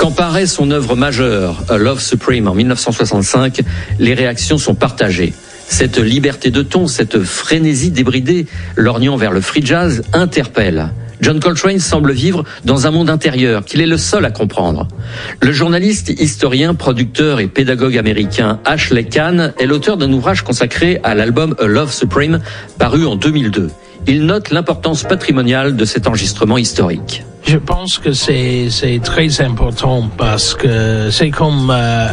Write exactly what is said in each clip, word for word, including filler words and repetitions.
Quand paraît son œuvre majeure, A Love Supreme, en dix-neuf cent soixante-cinq, les réactions sont partagées. Cette liberté de ton, cette frénésie débridée, lorgnant vers le free jazz, interpelle. John Coltrane semble vivre dans un monde intérieur qu'il est le seul à comprendre. Le journaliste, historien, producteur et pédagogue américain Ashley Kahn est l'auteur d'un ouvrage consacré à l'album A Love Supreme, paru en deux mille deux. Il note l'importance patrimoniale de cet enregistrement historique. Je pense que c'est c'est très important parce que c'est comme euh,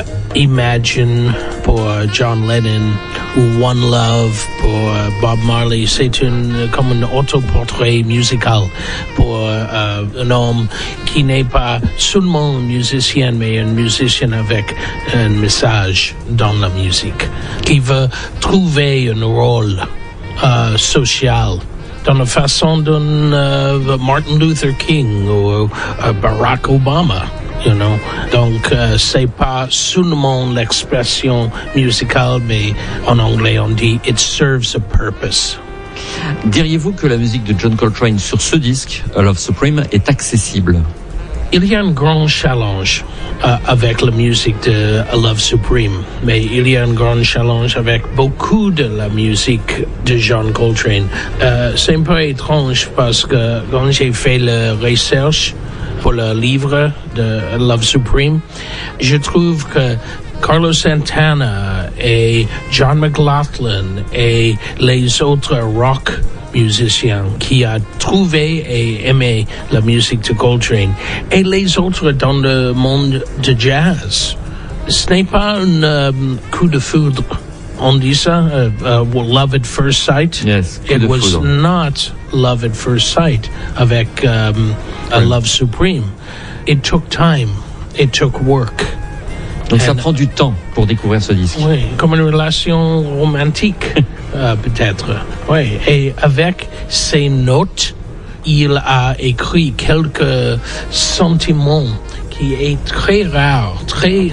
Imagine pour John Lennon ou One Love pour euh, Bob Marley. C'est une comme un autoportrait musical pour euh, un homme qui n'est pas seulement un musicien mais un musicien avec un message dans la musique, qui veut trouver un rôle euh, social dans la façon dont uh, Martin Luther King ou uh, Barack Obama, you know. Donc, uh, c'est pas seulement l'expression musicale, mais en anglais on dit « it serves a purpose ». Diriez-vous que la musique de John Coltrane sur ce disque, A Love Supreme, est accessible? Il y a un grand challenge euh, avec la musique de A Love Supreme, mais il y a un grand challenge avec beaucoup de la musique de John Coltrane. Euh, c'est un peu étrange parce que quand j'ai fait la recherche pour le livre de A Love Supreme, je trouve que Carlos Santana et John McLaughlin et les autres rock musicien qui a trouvé et aimé la musique de Coltrane et les autres dans le monde de jazz. Ce n'est pas un um, coup de foudre. On dit ça, uh, uh, love at first sight. Yes, It was foudre. Not love at first sight avec um, A oui. Love Supreme. It took time. It took work. Donc ça prend du temps pour découvrir ce disque. Oui, comme une relation romantique, euh, peut-être. Oui, et avec ses notes, il a écrit quelques sentiments qui est très rare, très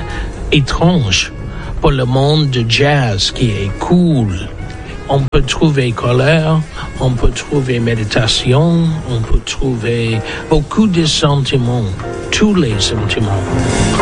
étrange pour le monde de jazz, qui est cool. On peut trouver colère, on peut trouver méditation, on peut trouver beaucoup de sentiments, tous les sentiments.